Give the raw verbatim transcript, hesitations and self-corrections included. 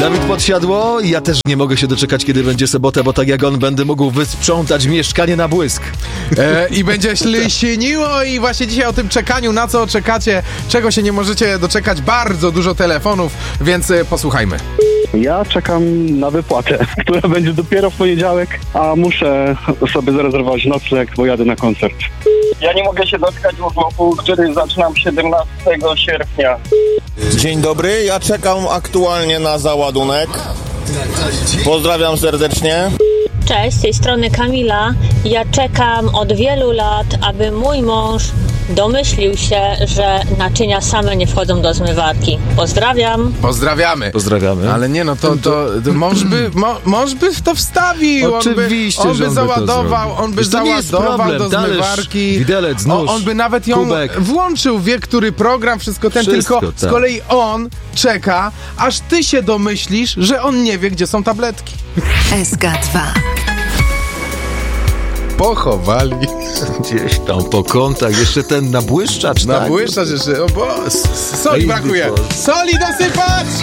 Dawid Podsiadło, ja też nie mogę się doczekać, kiedy będzie sobota, bo tak jak on będę mógł wysprzątać mieszkanie na błysk. E, I będzie ślisieniło i właśnie dzisiaj o tym czekaniu, na co czekacie, czego się nie możecie doczekać, bardzo dużo telefonów, więc e, posłuchajmy. Ja czekam na wypłatę, która będzie dopiero w poniedziałek, a muszę sobie zarezerwować nocleg, bo jadę na koncert. Ja nie mogę się doczekać urlopu, który zaczynam siedemnastego sierpnia. Dzień dobry, ja czekam aktualnie na załadunek. Pozdrawiam serdecznie. Cześć, z tej strony Kamila. Ja czekam od wielu lat, aby mój mąż domyślił się, że naczynia same nie wchodzą do zmywarki. Pozdrawiam. Pozdrawiamy. Pozdrawiamy. Ale nie no, to, to, to mąż, by, mo, mąż by w to wstawił. Oczywiście, on by, on że by on by to załadował, zrobił. on by Wiesz, to nie jest załadował problem. do Talerz, zmywarki. widelec, nóż, on, on by nawet ją kubek. włączył, wie który program, wszystko ten, Wszystko, tylko z tak. kolei on czeka, aż ty się domyślisz, że on nie wie, gdzie są tabletki. S K dwa. Pochowali. Gdzieś tam po kątach, jeszcze ten nabłyszczacz, tak? Nabłyszczasz jeszcze, o bo, s- s- soli Ej, brakuje. Boże. Soli dosypać!